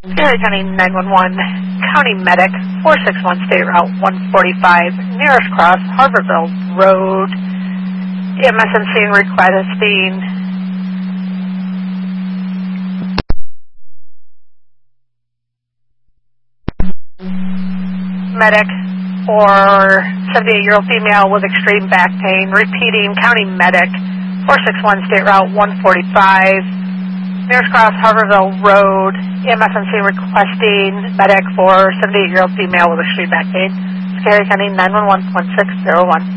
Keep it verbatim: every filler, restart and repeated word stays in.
Garrett County nine one one, County Medic, four six one, State Route one forty-five, nearest cross, Harborville Road, E M S and scene requesting medic for seventy-eight-year-old female with extreme back pain. Repeating, County Medic, four six one, State Route one forty-five, nearest cross, Harborville Road, E M S and scene requesting medic for seventy-eight-year-old female with extreme back pain. Garrett County nine one one, one six zero one.